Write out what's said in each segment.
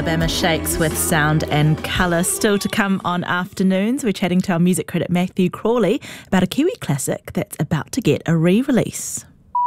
Alabama Shakes with Sound and Colour. Still to come on Afternoons, we're chatting to our music critic Matthew Crawley about a Kiwi classic that's about to get a re-release.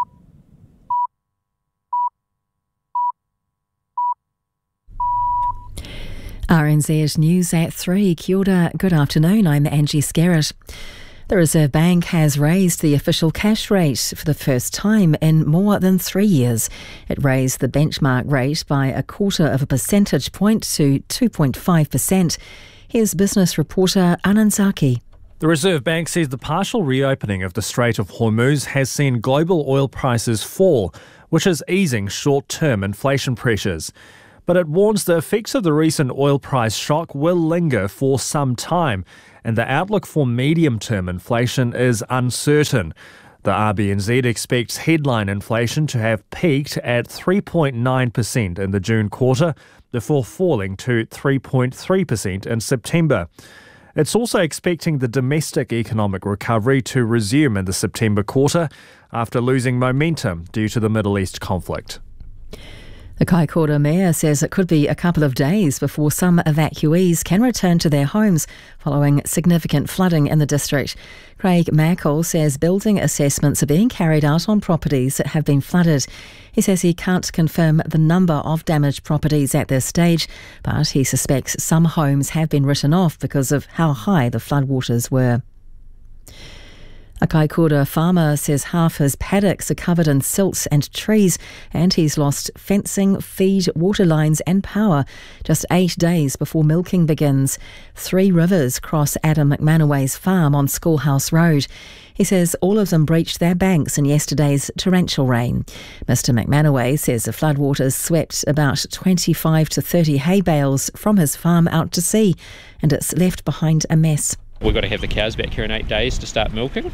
RNZ News at 3. Kia ora, good afternoon, I'm Angie Scarrett. The Reserve Bank has raised the official cash rate for the first time in more than 3 years. It raised the benchmark rate by 1/4 of a percentage point to 2.5%. Here's business reporter Anand Zaki. The Reserve Bank says the partial reopening of the Strait of Hormuz has seen global oil prices fall, which is easing short-term inflation pressures. But it warns the effects of the recent oil price shock will linger for some time, and the outlook for medium-term inflation is uncertain. The RBNZ expects headline inflation to have peaked at 3.9% in the June quarter, before falling to 3.3% in September. It's also expecting the domestic economic recovery to resume in the September quarter after losing momentum due to the Middle East conflict. The Kaikoura Mayor says it could be a couple of days before some evacuees can return to their homes following significant flooding in the district. Craig Mackle says building assessments are being carried out on properties that have been flooded. He says he can't confirm the number of damaged properties at this stage, but he suspects some homes have been written off because of how high the floodwaters were. A Kaikoura farmer says half his paddocks are covered in silt and trees, and he's lost fencing, feed, water lines and power just 8 days before milking begins. 3 rivers cross Adam McManaway's farm on Schoolhouse Road. He says all of them breached their banks in yesterday's torrential rain. Mr McManaway says the floodwaters swept about 25 to 30 hay bales from his farm out to sea, and it's left behind a mess. We've got to have the cows back here in 8 days to start milking.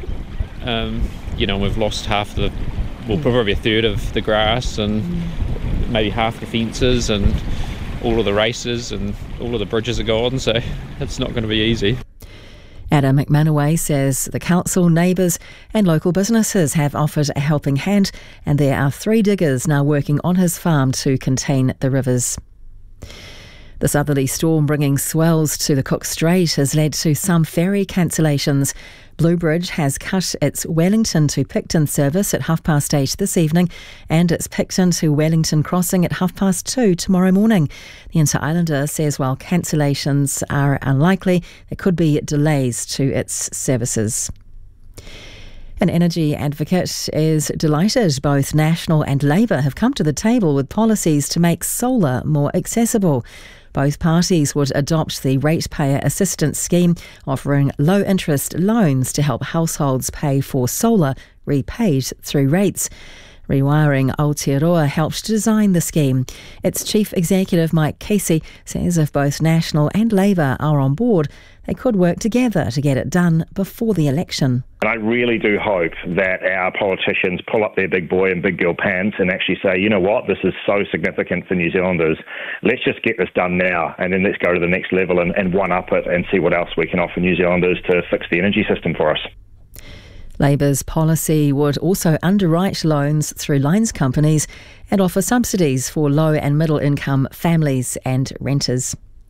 We've lost probably a third of the grass and maybe half the fences, and all of the races and all of the bridges are gone, so it's not going to be easy. Adam McManaway says the council, neighbours and local businesses have offered a helping hand, and there are 3 diggers now working on his farm to contain the rivers. The southerly storm bringing swells to the Cook Strait has led to some ferry cancellations. Bluebridge has cut its Wellington to Picton service at 8:30 this evening, and its Picton to Wellington crossing at 2:30 tomorrow morning. The Inter-Islander says while cancellations are unlikely, there could be delays to its services. An energy advocate is delighted both National and Labour have come to the table with policies to make solar more accessible. Both parties would adopt the Ratepayer Assistance Scheme, offering low-interest loans to help households pay for solar repaid through rates. Rewiring Aotearoa helped design the scheme. Its Chief Executive Mike Casey says if both National and Labour are on board, they could work together to get it done before the election. And I really do hope that our politicians pull up their big boy and big girl pants and actually say, you know what, this is so significant for New Zealanders. Let's just get this done now, and then let's go to the next level and one-up it and see what else we can offer New Zealanders to fix the energy system for us. Labour's policy would also underwrite loans through lines companies and offer subsidies for low and middle income families and renters.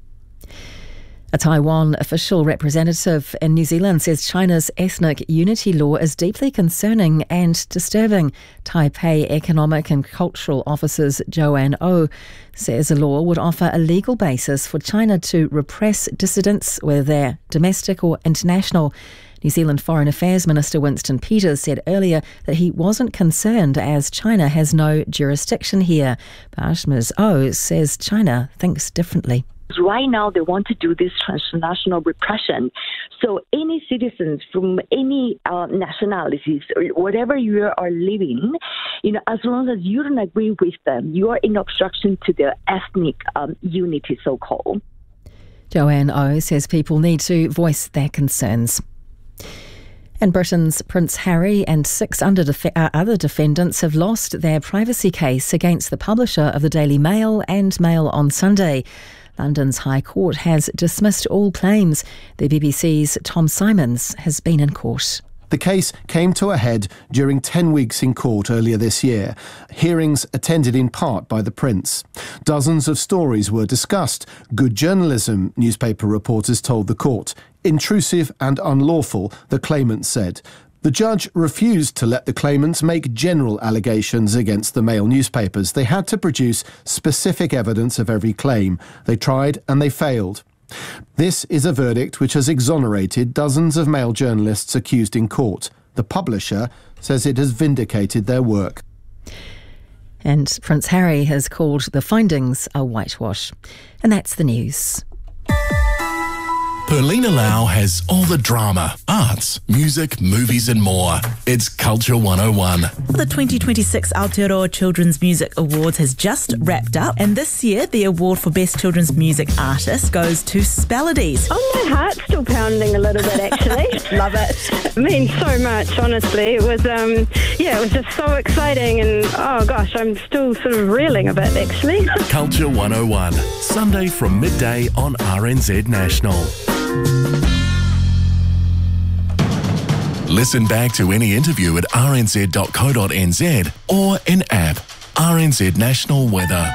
A Taiwan official representative in New Zealand says China's ethnic unity law is deeply concerning and disturbing. Taipei Economic and Cultural Officers Joanne Oh says the law would offer a legal basis for China to repress dissidents, whether they're domestic or international. New Zealand Foreign Affairs Minister Winston Peters said earlier that he wasn't concerned as China has no jurisdiction here. But Ms Oh says China thinks differently. Right now, they want to do this transnational repression. So any citizens from any nationalities, or whatever you are living, as long as you don't agree with them, you are in obstruction to their ethnic unity, so-called. Joanne Oh says people need to voice their concerns. And Britain's Prince Harry and 6 other defendants have lost their privacy case against the publisher of the Daily Mail and Mail on Sunday. London's High Court has dismissed all claims. The BBC's Tom Simons has been in court. The case came to a head during 10 weeks in court earlier this year, hearings attended in part by the Prince. Dozens of stories were discussed. Good journalism, newspaper reporters told the court. Intrusive and unlawful, the claimant said. The judge refused to let the claimants make general allegations against the male newspapers. They had to produce specific evidence of every claim. They tried and they failed. This is a verdict which has exonerated dozens of male journalists accused in court. The publisher says it has vindicated their work. And Prince Harry has called the findings a whitewash. And that's the news. Perlina Lau has all the drama, arts, music, movies and more. It's Culture 101. The 2026 Aotearoa Children's Music Awards has just wrapped up, and this year the award for Best Children's Music Artist goes to Spelodies. Oh, my heart's still pounding a little bit, actually. Love it. It means so much, honestly. It was, it was just so exciting, and oh gosh, I'm still sort of reeling a bit, actually. Culture 101, Sunday from midday on RNZ National. Listen back to any interview at rnz.co.nz or in app RNZ National Weather.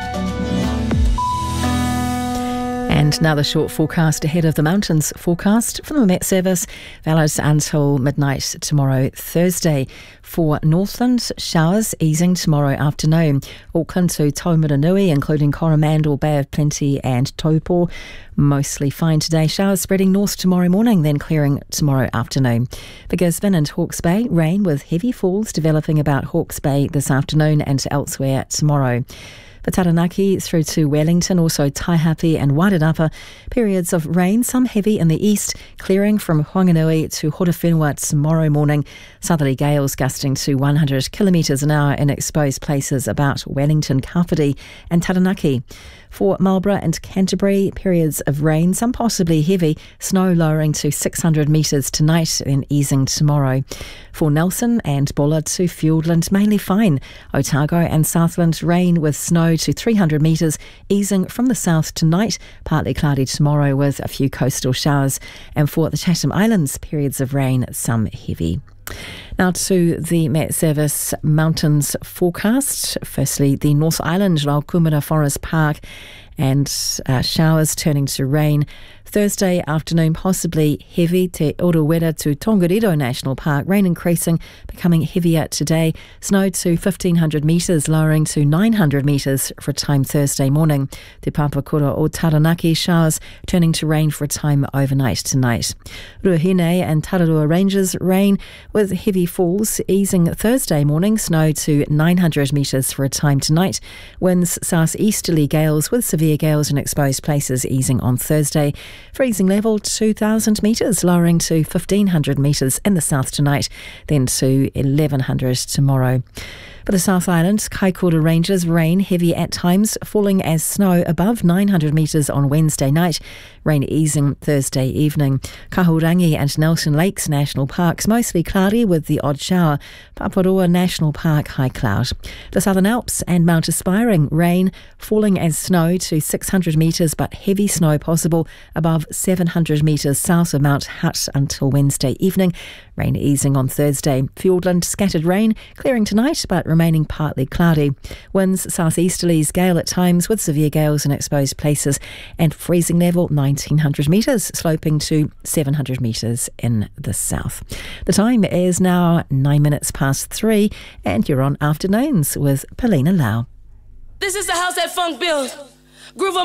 And now the short forecast ahead of the mountains forecast from the Met Service, valid until midnight tomorrow, Thursday. For Northland, showers easing tomorrow afternoon. Auckland to Taumaranui, including Coromandel, Bay of Plenty and Taupo. Mostly fine today. Showers spreading north tomorrow morning, then clearing tomorrow afternoon. For Gisborne and Hawke's Bay, rain with heavy falls developing about Hawke's Bay this afternoon and elsewhere tomorrow. For Taranaki through to Wellington, also Taihape and Wairarapa, periods of rain, some heavy in the east, clearing from Whanganui to Horowhenua tomorrow morning. Southerly gales gusting to 100 kilometres an hour in exposed places about Wellington, Kapiti and Taranaki. For Marlborough and Canterbury, periods of rain, some possibly heavy, snow lowering to 600 metres tonight and easing tomorrow. For Nelson and Bullard to Fiordland, mainly fine. Otago and Southland, rain with snow to 300 metres, easing from the south tonight, partly cloudy tomorrow with a few coastal showers. And for the Chatham Islands, periods of rain, some heavy. Now to the Met Service mountains forecast. Firstly, the North Island, Raukumara Forest Park, and showers turning to rain. Thursday afternoon, possibly heavy Te Urewera to Tongariro National Park. Rain increasing, becoming heavier today. Snow to 1,500 metres, lowering to 900 metres for a time Thursday morning. Te Papakura o Taranaki, showers turning to rain for a time overnight tonight. Ruahine and Tararua Ranges, rain with heavy falls, easing Thursday morning. Snow to 900 metres for a time tonight. Winds southeasterly gales with severe gales in exposed places, easing on Thursday. Freezing level 2,000 metres, lowering to 1,500 metres in the south tonight, then to 1,100 tomorrow. For the South Island, Kaikoura Ranges, rain heavy at times, falling as snow above 900 metres on Wednesday night. Rain easing Thursday evening. Kahurangi and Nelson Lakes National Parks, mostly cloudy with the odd shower. Paparoa National Park, high cloud. The Southern Alps and Mount Aspiring, rain falling as snow to 600 metres, but heavy snow possible above 700 metres south of Mount Hutt until Wednesday evening. Rain easing on Thursday. Fiordland, scattered rain, clearing tonight, but remaining partly cloudy. Winds southeasterlies, gale at times with severe gales in exposed places, and freezing level 1,900 metres, sloping to 700 metres in the south. The time is now 9 minutes past 3, and you're on Afternoons with Perlina Lau. This is the house that funk built. Groove